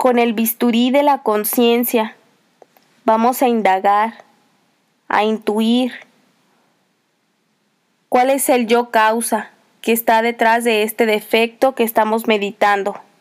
Con el bisturí de la conciencia vamos a indagar, a intuir cuál es el yo causa que está detrás de este defecto que estamos meditando.